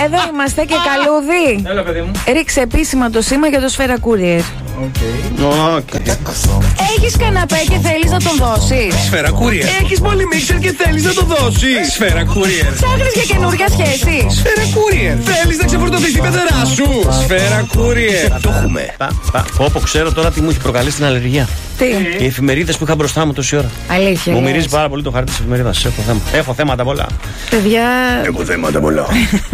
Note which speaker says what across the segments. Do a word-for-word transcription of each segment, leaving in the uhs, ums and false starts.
Speaker 1: Εδώ είμαστε και καλούδι.
Speaker 2: Έλα, παιδί μου.
Speaker 1: Ρίξε επίσημα το σήμα για το Σφαίρα Courier.
Speaker 2: Okay. Okay.
Speaker 1: Έχεις καναπέ και θέλεις να τον δώσεις?
Speaker 2: Σφαίρα Courier.
Speaker 3: Έχεις πολύ μίξερ και θέλεις να το δώσεις?
Speaker 2: Σφαίρα Courier.
Speaker 1: Ψάχνεις για καινούργια σχέση?
Speaker 2: Σφαίρα Courier.
Speaker 3: Θέλεις να ξεφορτωθείς την πεθερά σου?
Speaker 2: Σφαίρα Courier.
Speaker 3: Το έχουμε.
Speaker 2: Πω, ξέρω τώρα τι μου έχει προκαλέσει την αλλεργία.
Speaker 1: Τι?
Speaker 2: Οι εφημερίδες που είχα μπροστά μου τόση ώρα.
Speaker 1: Αλήθεια.
Speaker 2: Μου μυρίζει πάρα πολύ το χαρτί της εφημερίδας. Έχω θέμα. Έχω θέματα πολλά.
Speaker 1: Παιδιά.
Speaker 3: Έχω θέματα πολλά.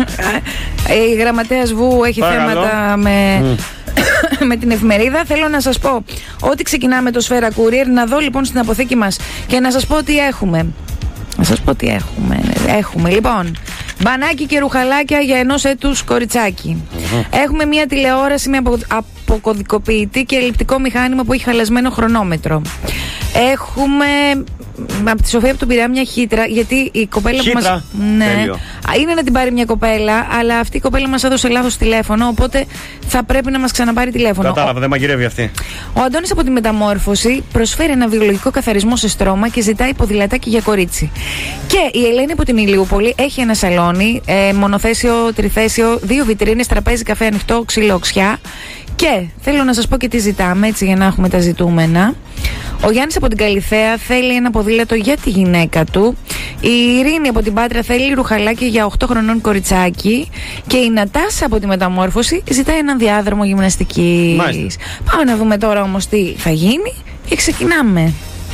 Speaker 1: Η γραμματέας Βου έχει
Speaker 2: Παρακαλώ.
Speaker 1: θέματα με... Mm. με την εφημερίδα. Θέλω να σας πω ότι ξεκινάμε το Σφαίρα Courier. Να δω λοιπόν στην αποθήκη μας και να σας πω τι έχουμε. Να σας πω τι έχουμε. Έχουμε λοιπόν μπανάκι και ρουχαλάκια για ενός έτους κοριτσάκι. Mm-hmm. Έχουμε μια τηλεόραση με απο, αποκωδικοποιητή και ελλειπτικό μηχάνημα που έχει χαλασμένο χρονόμετρο. Έχουμε από τη Σοφία από τον Πειραιά μια χύτρα, γιατί η κοπέλα
Speaker 2: χύτρα.
Speaker 1: που μας... Ναι,
Speaker 2: τέλειο.
Speaker 1: είναι να την πάρει μια κοπέλα, αλλά αυτή η κοπέλα μας έδωσε λάθος τηλέφωνο, οπότε θα πρέπει να μας ξαναπάρει τηλέφωνο.
Speaker 2: Κατάλαβα, δεν μαγειρεύει αυτή.
Speaker 1: Ο Αντώνης από τη Μεταμόρφωση προσφέρει ένα βιολογικό καθαρισμό σε στρώμα και ζητάει ποδηλατάκι για κορίτσι. Και η Ελένη από την Ηλιούπολη έχει ένα σαλόνι, ε, μονοθέσιο, τριθέσιο, δύο βιτρίνες, τραπέζι, καφέ ανοιχτό, ξύλο, οξιά. Και θέλω να σας πω και τι ζητάμε, έτσι για να έχουμε τα ζητούμενα. Ο Γιάννης από την Καλιθέα θέλει ένα ποδήλατο για τη γυναίκα του. Η Ειρήνη από την Πάτρα θέλει ρουχαλάκι για οκτώ χρονών κοριτσάκι. Και η Νατάσα από τη Μεταμόρφωση ζητάει έναν διάδρομο γυμναστικής. Πάμε να δούμε τώρα όμως τι θα γίνει και ξεκινάμε.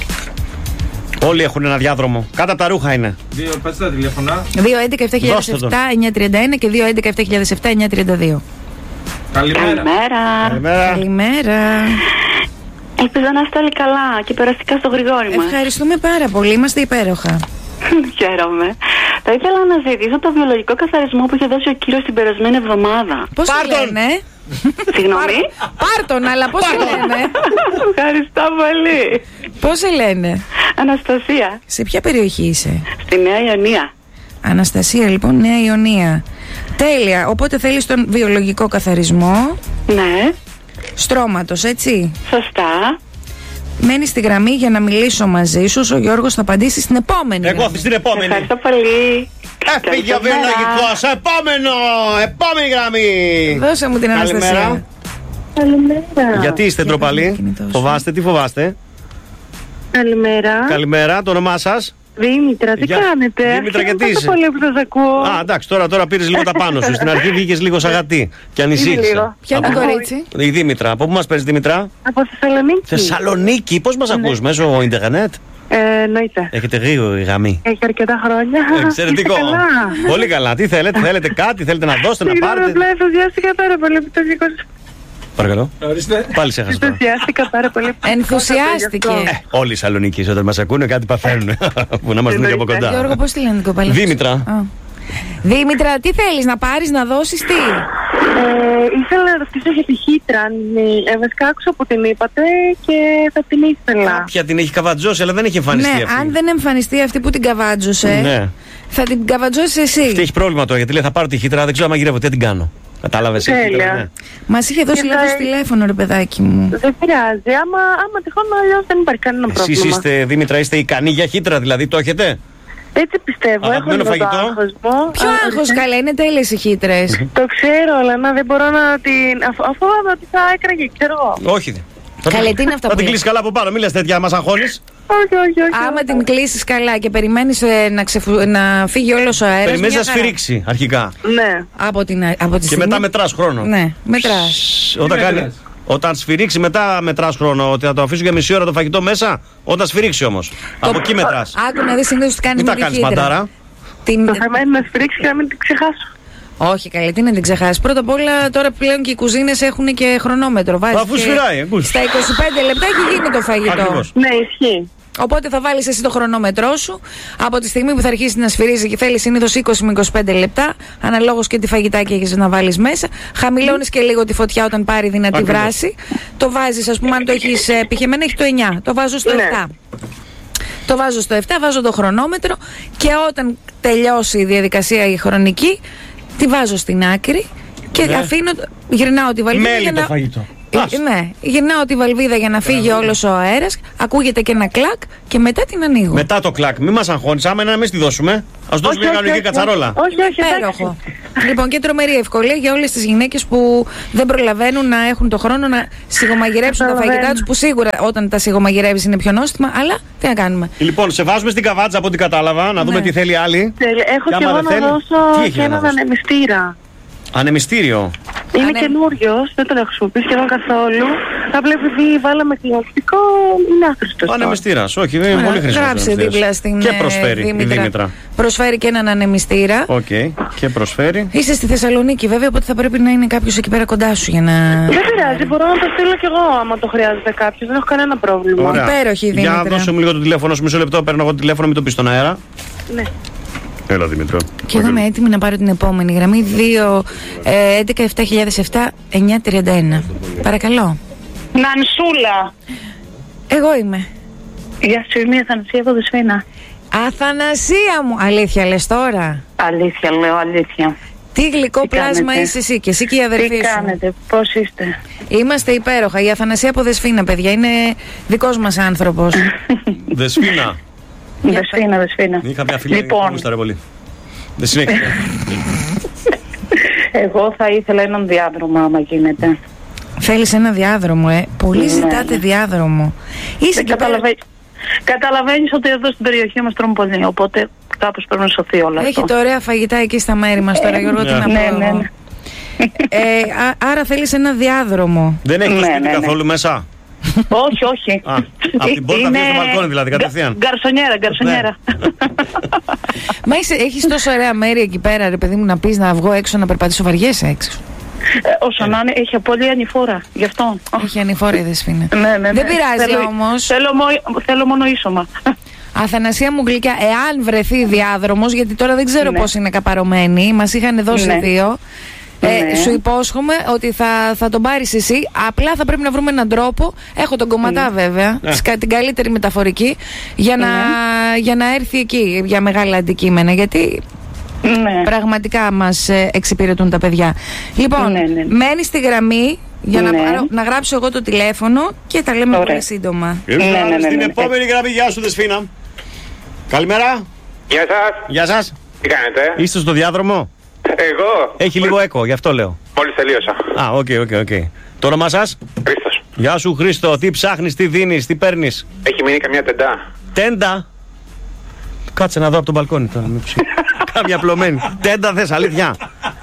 Speaker 2: Όλοι έχουν ένα διάδρομο. Κάτω από τα ρούχα είναι.
Speaker 4: Δύο, πες τα τηλέφωνα.
Speaker 1: δύο έντεκα επτά χιλιάδες επτά εννιακόσια τριάντα ένα και δύο έντεκα επτά χιλιάδες επτά εννιακόσια τριάντα δύο.
Speaker 4: Καλημέρα.
Speaker 5: Καλημέρα.
Speaker 2: Καλημέρα.
Speaker 1: Καλημέρα.
Speaker 5: Ελπίζω να είστε όλοι καλά και περαστικά στο Γρηγόρη μας.
Speaker 1: Ευχαριστούμε πάρα πολύ, είμαστε υπέροχα.
Speaker 5: Χαίρομαι. Θα ήθελα να ζητήσω το βιολογικό καθαρισμό που είχε δώσει ο κύριος την περασμένη εβδομάδα.
Speaker 1: Πώς το λένε?
Speaker 5: Συγγνώμη.
Speaker 1: Πάρτον, αλλά πώς σε λένε?
Speaker 5: Ευχαριστώ πολύ.
Speaker 1: Πώς σε λένε?
Speaker 5: Αναστασία.
Speaker 1: Σε ποια περιοχή είσαι?
Speaker 5: Στη Νέα Ιωνία.
Speaker 1: Αναστασία λοιπόν, Νέα Ιωνία. Τέλεια, οπότε θέλεις τον βιολογικό καθαρισμό
Speaker 5: Ναι.
Speaker 1: στρώματος, έτσι?
Speaker 5: Σωστά.
Speaker 1: Μένει στη γραμμή για να μιλήσω μαζί σου. Ο Γιώργος θα απαντήσει στην επόμενη.
Speaker 2: Εγώ
Speaker 1: γραμμή.
Speaker 2: στην επόμενη.
Speaker 5: Ευχαριστώ πολύ.
Speaker 2: Έφυγε ο βιολογικός. Επόμενο! Επόμενη γραμμή.
Speaker 1: Δώσε μου την
Speaker 2: Καλημέρα.
Speaker 1: Αναστασία.
Speaker 5: Καλημέρα.
Speaker 2: Γιατί είστε
Speaker 1: Για
Speaker 2: ντροπαλοί?
Speaker 1: το κινητό σου.
Speaker 2: Φοβάστε, τι φοβάστε?
Speaker 5: Καλημέρα.
Speaker 2: Καλημέρα, το όνομά σας?
Speaker 5: Δήμητρα, τι
Speaker 2: Για-
Speaker 5: κάνετε?
Speaker 2: Δήμητρα, γιατί είσαι?
Speaker 5: πολύ που σας ακούω.
Speaker 2: Α, εντάξει, τώρα, τώρα πήρες λίγο τα πάνω σου. Στην αρχή βγήκες λίγο σαγατή και ανησύχησα.
Speaker 5: λίγο.
Speaker 1: Ποια είναι το
Speaker 2: Από-
Speaker 1: κορίτσι?
Speaker 2: Η Δήμητρα. Από πού μας παίρνεις, Δήμητρα?
Speaker 5: Από Θεσσαλονίκη.
Speaker 2: Θεσσαλονίκη. Πώς μας ακούς, μέσω ίντερνετ?
Speaker 5: Ε, εννοείται.
Speaker 2: Έχετε γρήγορη γραμμή.
Speaker 5: Έχει αρκετά χρόνια.
Speaker 2: Εξαιρετικό.
Speaker 5: Είστε καλά.
Speaker 2: Πολύ καλά. Τι θέλετε, θέλετε κάτι, θέλετε να δώσετε, να
Speaker 5: Συγγνώμη,
Speaker 2: πάρετε?
Speaker 5: απλά ενθουσιάστηκα πάρα πολύ που το δικό σας.
Speaker 2: Παρακαλώ.
Speaker 4: Ορίστε.
Speaker 2: Πάλι σε έχασα τώρα.
Speaker 5: Ενθουσιάστηκα πάρα πολύ. που το
Speaker 1: Ενθουσιάστηκε.
Speaker 5: δικό σας, γι' αυτό.
Speaker 2: Ε, όλοι οι Σαλονίκοι όταν μας ακούνε κάτι παθαίνουν. Που να μας δουν και από κοντά.
Speaker 1: Γιώργο, πώς τη λένε την κοπέλα?
Speaker 2: Δήμητρα.
Speaker 1: Α. Δήμητρα, τι θέλεις να πάρεις, να δώσεις, τι?
Speaker 5: Ε, ήθελα να ρωτήσω για τη χύτρα. Ε, βασικά άκουσα που την είπατε και θα την ήθελα.
Speaker 2: Ποια την έχει καβατζώσει, αλλά δεν έχει εμφανιστεί
Speaker 1: Ναι,
Speaker 2: αυτή.
Speaker 1: αν δεν εμφανιστεί αυτή που την καβάτζωσε,
Speaker 2: Ναι.
Speaker 1: θα την καβατζώσεις εσύ.
Speaker 2: Αυτή έχει πρόβλημα τώρα γιατί λέει θα πάρω τη χύτρα, δεν ξέρω αν μαγειρεύω, τι θα την κάνω. Κατάλαβες?
Speaker 5: Τέλεια.
Speaker 2: η χύτρα, ναι.
Speaker 1: Μας είχε δώσει
Speaker 5: Και θα-
Speaker 1: λάθος τηλέφωνο, ρε παιδάκι μου.
Speaker 5: Δεν πειράζει. Άμα, άμα τυχόν αλλιώς δεν υπάρχει κανένα
Speaker 2: Εσείς
Speaker 5: πρόβλημα.
Speaker 2: είστε, Δήμητρα, είστε ικανοί για χύτρα, δηλαδή το έχετε?
Speaker 5: Έτσι πιστεύω. Έχω
Speaker 2: Αγαπημένο
Speaker 5: λίγο το
Speaker 2: φαγητό?
Speaker 5: άγχος μου.
Speaker 1: Ποιο
Speaker 5: Α,
Speaker 1: άγχος, καλά, είναι τέλειες οι χύτρες.
Speaker 5: Το ξέρω, αλλά να δεν μπορώ να την. Αφ- Αφού ότι θα έκραγε, ξέρω εγώ.
Speaker 2: Όχι.
Speaker 1: Καλέ, τι είναι αυτά
Speaker 2: Θα
Speaker 1: που
Speaker 2: την
Speaker 1: λες?
Speaker 2: κλείσει καλά από πάνω, μην λες τέτοια, μας αγχώνεις.
Speaker 5: Όχι, όχι, όχι.
Speaker 1: Άμα
Speaker 5: όχι.
Speaker 1: την κλείσεις καλά και περιμένεις ε, να, ξεφου... να φύγει όλος ο αέρας.
Speaker 2: Περιμένεις
Speaker 1: μια
Speaker 2: να
Speaker 1: χαρά.
Speaker 2: σφυρίξει αρχικά.
Speaker 5: Ναι.
Speaker 1: Από, την, α- από τη
Speaker 2: Και
Speaker 1: στιγμή...
Speaker 2: μετά μετράς χρόνο.
Speaker 1: Ναι, μετράς.
Speaker 2: Όταν,
Speaker 4: Τι
Speaker 2: κάνει,
Speaker 4: μετράς?
Speaker 2: όταν σφυρίξει μετά μετράς χρόνο. Ότι θα το αφήσω για μισή ώρα το φαγητό μέσα. Όταν σφυρίξει όμως. Από εκεί μετράς.
Speaker 1: Άκου να δεις συνήθως τι κάνεις
Speaker 2: Μην
Speaker 1: με
Speaker 2: τα
Speaker 1: τη
Speaker 2: κάνεις
Speaker 1: χύτρα.
Speaker 2: μαντάρα.
Speaker 1: Την...
Speaker 5: Το θέμα είναι να σφυρίξει και να μην την ξεχάσω.
Speaker 1: Όχι, καλή, τι να την ξεχάσεις. Πρώτα απ' όλα, τώρα πλέον και οι κουζίνες έχουν και χρονόμετρο. Βάζεις
Speaker 2: Αφού
Speaker 1: και-
Speaker 2: σφυράει, ακούς.
Speaker 1: Στα είκοσι πέντε λεπτά έχει γίνει το φαγητό.
Speaker 2: Ακριβώς.
Speaker 5: Ναι, ισχύει.
Speaker 1: Οπότε θα βάλεις εσύ το χρονόμετρό σου. Από τη στιγμή που θα αρχίσει να σφυρίζει και θέλει συνήθως είκοσι με είκοσι πέντε λεπτά, αναλόγως και τι φαγητάκι έχεις να βάλεις μέσα. Χαμηλώνεις και λίγο τη φωτιά όταν πάρει δυνατή
Speaker 2: Ακριβώς.
Speaker 1: βράση. Το βάζεις, ας πούμε, αν το έχεις ε, πηχεμένα, έχει το εννιά. Το βάζω στο
Speaker 5: Ναι.
Speaker 1: επτά. Το βάζω στο επτά, βάζω το χρονόμετρο και όταν τελειώσει η διαδικασία η χρονική, τη βάζω στην άκρη και
Speaker 2: Ναι.
Speaker 1: αφήνω, γυρνάω τη βαλβίδα
Speaker 2: Μέλι
Speaker 1: για
Speaker 2: το
Speaker 1: να...
Speaker 2: φαγητό.
Speaker 1: Ε,
Speaker 2: Άστο.
Speaker 1: ναι, γυρνάω τη βαλβίδα για να φύγει όλος ο αέρας, ακούγεται και ένα κλακ και μετά την ανοίγω.
Speaker 2: Μετά το κλακ, μην μας αγχώνεις. Άμα είναι να μην στη δώσουμε, ας δώσουμε
Speaker 5: Όχι,
Speaker 2: μια
Speaker 5: όχι,
Speaker 2: κανονική
Speaker 5: όχι.
Speaker 2: κατσαρόλα.
Speaker 5: Όχι, όχι, εντάξει.
Speaker 1: Υπέροχο. Λοιπόν, και τρομερή ευκολία για όλες τις γυναίκες που δεν προλαβαίνουν να έχουν το χρόνο να σιγομαγειρέψουν τα φαγητά τους, που σίγουρα όταν τα σιγομαγειρεύεις είναι πιο νόστιμα, αλλά τι να κάνουμε.
Speaker 2: Λοιπόν, σε βάζουμε στην καβάτσα από ό,τι κατάλαβα, να δούμε
Speaker 1: Ναι.
Speaker 2: τι θέλει άλλη.
Speaker 5: Έχω
Speaker 2: Και
Speaker 5: και
Speaker 2: άμα
Speaker 5: εγώ
Speaker 2: δεν
Speaker 5: να
Speaker 2: θέλει,
Speaker 5: δώσω
Speaker 2: τι έχει
Speaker 5: και
Speaker 2: να
Speaker 5: έναν
Speaker 2: δώσει?
Speaker 5: ανεμιστήρα.
Speaker 2: Ανεμιστήριο.
Speaker 5: Είναι
Speaker 1: Ανε-
Speaker 5: καινούριο, δεν τον έχω χρησιμοποιήσει σχεδόν καθόλου. Απλά επειδή βάλαμε κλιματικό, είναι άχρηστο.
Speaker 2: Ανεμιστήρα. Όχι, είναι
Speaker 1: Ωραία,
Speaker 2: πολύ χρήσιμο.
Speaker 1: γράψε δίπλα στην
Speaker 2: Και
Speaker 1: ε,
Speaker 2: προσφέρει η
Speaker 1: Δήμητρα.
Speaker 2: Δήμητρα.
Speaker 1: Προσφέρει και έναν ανεμιστήρα.
Speaker 2: Οκ. Και προσφέρει.
Speaker 1: Είσαι στη Θεσσαλονίκη, βέβαια, οπότε θα πρέπει να είναι κάποιος εκεί πέρα κοντά σου για να.
Speaker 5: Δεν πειράζει, μπορώ να το στείλω κι εγώ άμα το χρειάζεται κάποιο. Δεν έχω κανένα πρόβλημα.
Speaker 2: Ωραία.
Speaker 1: Υπέροχη η
Speaker 2: Για να
Speaker 1: Δήμητρα.
Speaker 2: δώσω μου λίγο το τηλέφωνο σου, μισό λεπτό. Παίρνω εγώ το τηλέφωνο, μην το πει στον αέρα.
Speaker 5: Ναι.
Speaker 2: Έλα, Δημήτρη.
Speaker 1: Και εγώ είμαι έτοιμη να πάρω την επόμενη γραμμή. δύο έντεκα επτά χιλιάδες επτά εννιά τριάντα ένα. Παρακαλώ.
Speaker 6: Νανσούλα.
Speaker 1: Εγώ είμαι.
Speaker 6: Γεια σου, είμαι η Αθανασία από Δεσπόινα.
Speaker 1: Αθανασία μου! Αλήθεια λες τώρα?
Speaker 6: Αλήθεια, λέω αλήθεια.
Speaker 1: Τι γλυκό
Speaker 6: Τι
Speaker 1: πλάσμα
Speaker 6: κάνετε?
Speaker 1: είσαι εσύ και εσύ και η αδερφή
Speaker 6: Τι
Speaker 1: σου.
Speaker 6: κάνετε, πώς είστε?
Speaker 1: Είμαστε υπέροχα. Η Αθανασία από Δεσφίνα, παιδιά, είναι δικός μας άνθρωπος.
Speaker 2: Δεσπίνα.
Speaker 6: Δεσπόινα, Δεσπόινα.
Speaker 2: Είχα μια φίλη που
Speaker 6: Λοιπόν,
Speaker 2: γούσταρε πολύ. Δεν συνέχεια.
Speaker 6: εγώ θα ήθελα έναν διάδρομο, άμα γίνεται.
Speaker 1: Θέλεις ένα διάδρομο, ε. Πολύ
Speaker 6: Ναι.
Speaker 1: ζητάτε διάδρομο. Είσαι
Speaker 6: Δεν
Speaker 1: και πέρα...
Speaker 6: καταλαβαίνει. Καταλαβαίνεις ότι εδώ στην περιοχή μας τρώνε πολύ, οπότε κάπως πρέπει να σωθεί όλο αυτό.
Speaker 1: Έχετε ωραία φαγητά εκεί στα μέρη μας τώρα, Γιώργο, τι να πω
Speaker 6: ναι,
Speaker 1: εγώ.
Speaker 6: ναι, ναι.
Speaker 1: Ε, α- άρα θέλεις ένα διάδρομο.
Speaker 2: Δεν έχει το
Speaker 6: Ναι,
Speaker 2: σπίτι
Speaker 6: ναι, ναι.
Speaker 2: καθόλου μέσα.
Speaker 6: Όχι, όχι.
Speaker 2: Α, από την πόρτα βγαίνει στο μπαλκόνι δηλαδή, κατευθείαν. Ναι.
Speaker 6: Γκαρσονιέρα, γκαρσονιέρα.
Speaker 1: Μα είσαι, έχεις τόσο ωραία μέρη εκεί πέρα, ρε παιδί μου, να πεις να βγω έξω να περπατήσω, βαριέσαι έξω.
Speaker 6: Ε, όσο να είναι, έχει πολύ ανηφόρα, γι' αυτό.
Speaker 1: Έχει ανηφόρα η Δεσπίνα.
Speaker 6: Ναι, ναι, ναι.
Speaker 1: Δεν πειράζει
Speaker 6: Θέλω-
Speaker 1: όμως.
Speaker 6: Θέλω, μο- θέλω μόνο ίσωμα.
Speaker 1: Αθανασία μου γλυκιά, εάν βρεθεί διάδρομος, γιατί τώρα δεν ξέρω
Speaker 6: Ναι.
Speaker 1: πώς είναι καπαρωμένοι, μας είχαν δώσει
Speaker 6: Ναι.
Speaker 1: δύο. Ε,
Speaker 6: Ναι.
Speaker 1: σου υπόσχομαι ότι θα, θα τον πάρεις εσύ. Απλά θα πρέπει να βρούμε έναν τρόπο. Έχω τον κομματά βέβαια,
Speaker 2: Ναι.
Speaker 1: της κα- την καλύτερη μεταφορική, για να, για να έρθει εκεί για μεγάλα αντικείμενα. Γιατί
Speaker 6: Ναι.
Speaker 1: πραγματικά μας ε, εξυπηρετούν τα παιδιά. Λοιπόν,
Speaker 6: Ναι, ναι.
Speaker 1: μένει στη γραμμή για να,
Speaker 6: Ναι.
Speaker 1: πάρω- να γράψω εγώ το τηλέφωνο και τα λέμε
Speaker 6: Ωραία.
Speaker 1: πολύ σύντομα.
Speaker 2: Ήρθαμε
Speaker 6: Ναι, ναι, ναι,
Speaker 2: στην
Speaker 6: ναι.
Speaker 2: επόμενη γραμμή. Γεια σου, Δεσφίνα. Καλημέρα.
Speaker 7: Γεια σας,
Speaker 2: Γεια σας.
Speaker 7: τι κάνετε?
Speaker 2: Είστε στο διάδρομο.
Speaker 7: Εγώ.
Speaker 2: Έχει λίγο έκο, γι' αυτό λέω.
Speaker 7: Μόλις τελείωσα.
Speaker 2: Α, οκ, οκ, οκ. Το όνομά σας?
Speaker 7: Χρήστος.
Speaker 2: Γεια σου, Χρήστο. Τι ψάχνεις, τι δίνεις, τι παίρνεις?
Speaker 7: Έχει μείνει καμιά τεντά.
Speaker 2: Τέντα. Κάτσε να δω από τον μπαλκόνι τώρα. μήπως- Κάμια απλωμένη. Τέντα θες, αλήθεια.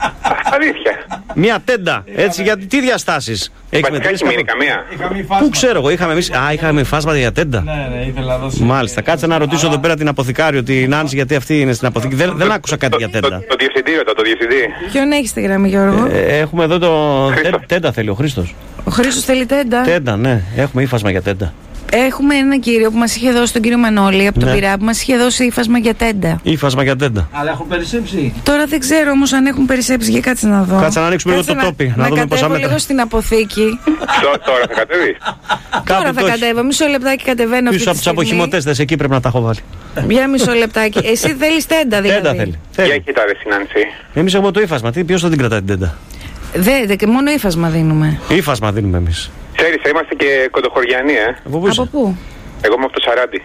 Speaker 7: Αλήθεια.
Speaker 2: Μία τέντα. Έτσι, γιατί τι διαστάσεις? Έχεις
Speaker 7: Βασικά
Speaker 2: μετρήσει
Speaker 7: έχει μείνει
Speaker 2: καθόλου?
Speaker 7: καμία.
Speaker 4: Είχαμε
Speaker 2: Πού
Speaker 4: φάσμα.
Speaker 2: ξέρω εγώ, είχαμε εμείς. Α, είχαμε φάσματα για τέντα.
Speaker 4: Ναι, ναι, ήθελα να δώσει.
Speaker 2: Μάλιστα. Κάτσε να ρωτήσω εδώ πέρα την αποθηκάριο, την Άνση, γιατί αυτή είναι στην αποθήκη. Δεν, δεν άκουσα κάτι για
Speaker 7: Το, το,
Speaker 2: τέντα.
Speaker 7: το διευθυντή, ρωτώ, το διευθυντή.
Speaker 1: Ποιον έχει στη γραμμή, Γιώργο?
Speaker 2: Ε, έχουμε εδώ το.
Speaker 7: Χρήστο.
Speaker 2: Τέ- Τέντα θέλει ο Χρήστος.
Speaker 1: Ο Χρήστος θέλει τέντα.
Speaker 2: Τέντα, ναι. Έχουμε ύφασμα για τέντα.
Speaker 1: Έχουμε έναν κύριο που μας είχε δώσει, τον κύριο Μανώλη από τον
Speaker 2: Ναι.
Speaker 1: Πειραιά, που μας είχε δώσει ύφασμα για τέντα.
Speaker 2: Ύφασμα για τέντα.
Speaker 4: Αλλά έχουν περισσέψει.
Speaker 1: Τώρα δεν ξέρω όμως αν έχουν περισσέψει, για κάτσε να δω.
Speaker 2: Κάτσε να ανοίξουμε λίγο
Speaker 1: Κάτσε
Speaker 2: το τόπι, να
Speaker 1: να
Speaker 2: δούμε πόσα
Speaker 1: κατέβω
Speaker 2: μέτρα.
Speaker 1: λίγο στην αποθήκη.
Speaker 7: Τω- Τώρα θα κατέβει.
Speaker 1: Τώρα
Speaker 2: Κάπου
Speaker 1: θα
Speaker 2: το έχει.
Speaker 1: κατέβω. Μισό λεπτάκι κατεβαίνω αυτή
Speaker 2: Πίσω
Speaker 1: τη
Speaker 2: από του
Speaker 1: στιγμή.
Speaker 2: αποχημωτέστες, εκεί πρέπει να τα έχω βάλει.
Speaker 1: Για μισό λεπτάκι. Εσύ θέλεις τέντα δηλαδή.
Speaker 2: Τέντα θέλει.
Speaker 7: Για
Speaker 2: θέλει.
Speaker 7: κοίτα ρε συνάντηση.
Speaker 2: Εμείς έχουμε το ύφασμα. Τι, ποιος θα την κρατάει την τέντα?
Speaker 1: Δε, δε, και μόνο ύφασμα δίνουμε.
Speaker 2: Ύφασμα δίνουμε εμείς.
Speaker 7: Ξέρεις, είμαστε και κοντοχωριανοί, ε.
Speaker 2: Από πού είσαι?
Speaker 1: Από πού?
Speaker 7: Εγώ είμαι από το Σαράντι.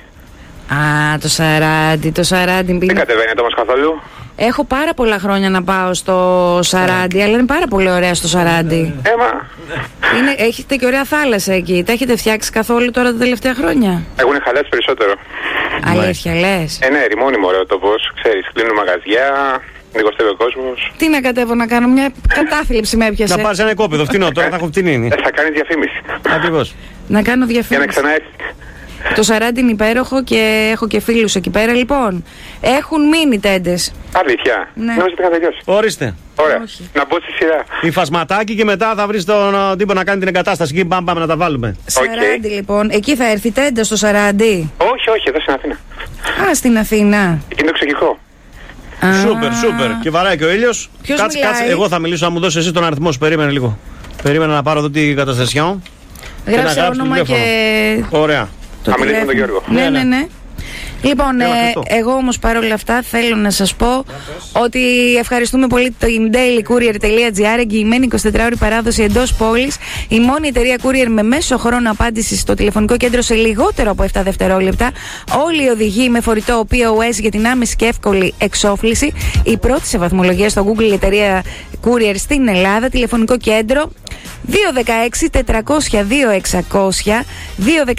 Speaker 1: Α, το Σαράντι, το Σαράντι.
Speaker 7: Δεν
Speaker 1: είναι-
Speaker 7: κατεβαίνετε όμως καθόλου.
Speaker 1: Έχω πάρα πολλά χρόνια να πάω στο Σαράντι, αλλά είναι πάρα πολύ ωραία στο Σαράντι.
Speaker 7: Έμα.
Speaker 1: Είναι, έχετε και ωραία θάλασσα εκεί. Τα έχετε φτιάξει καθόλου τώρα τα τελευταία χρόνια?
Speaker 7: Έχουν χαλάσει περισσότερο.
Speaker 1: Αλήθεια λες?
Speaker 7: Ε, ναι, ρημώνυμο ωραίο τόπος. Ξέρεις, κλείνουν μαγαζιά, λιγοστεύει ο κόσμος.
Speaker 1: Τι να κατέβω να κάνω, μια κατάθλιψη με έπιασε.
Speaker 2: Να πάρεις ένα κόπεδο, φτηνό. Τώρα θα έχω φτηνίνη.
Speaker 7: Ε, θα κάνεις διαφήμιση.
Speaker 2: Ακριβώς.
Speaker 1: Να κάνω
Speaker 7: Για να
Speaker 1: διαφήμιση.
Speaker 7: ξαναέρθει.
Speaker 1: Το Σαράντι είναι υπέροχο και έχω και φίλους εκεί πέρα. Λοιπόν, έχουν μείνει τέντες.
Speaker 7: Αλήθεια.
Speaker 1: Ναι.
Speaker 7: Νόμιζα ότι είχα τελειώσει.
Speaker 2: Ορίστε.
Speaker 7: Ωραία.
Speaker 1: Όχι.
Speaker 7: Να μπω στη σειρά.
Speaker 2: Υφασματάκι και μετά θα βρεις τον ε, τύπο να κάνει την εγκατάσταση. Εκεί πάμε, πάμε να τα βάλουμε.
Speaker 1: Σαράντι λοιπόν. Εκεί θα έρθει τέντα στο Σαράντι.
Speaker 7: Όχι, όχι, εδώ στην Αθήνα.
Speaker 1: Α, στην Αθήνα.
Speaker 7: Εκεί είναι το εξοχικό.
Speaker 1: Α,
Speaker 2: Σούπερ, σούπερ. Και βαράει και ο ήλιος.
Speaker 1: Ποιος
Speaker 2: Κάτσε,
Speaker 1: μιλάει?
Speaker 2: κάτσε. Εγώ θα μιλήσω, να μου δώσεις εσύ τον αριθμό σου. Περίμενε λίγο. Περίμενα να πάρω εδώ την καταστασιόν.
Speaker 1: Γράψε
Speaker 2: να γράψω
Speaker 1: όνομα
Speaker 2: τηλέφωνο.
Speaker 1: και
Speaker 2: Ωραία.
Speaker 1: το
Speaker 7: Θα μιλήσουμε με τον
Speaker 1: τηλέφωνο.
Speaker 7: Γιώργο.
Speaker 1: Ναι,
Speaker 2: Ναι,
Speaker 1: ναι,
Speaker 2: ναι.
Speaker 1: ναι. Λοιπόν, ε,
Speaker 2: Έλα,
Speaker 1: εγώ όμως παρόλα αυτά θέλω να σας πω ότι ευχαριστούμε πολύ το dailycourier.gr, εγγυημένη εικοσιτετράωρη παράδοση εντός πόλης. Η μόνη εταιρεία courier με μέσο χρόνο απάντηση στο τηλεφωνικό κέντρο σε λιγότερο από επτά δευτερόλεπτα. Όλοι οι οδηγοί με φορητό πι ο ες για την άμεση και εύκολη εξόφληση. Η πρώτη σε βαθμολογία στο Google εταιρεία courier στην Ελλάδα. Τηλεφωνικό κέντρο δύο ένα έξι τετρακόσια δύο εξακόσια.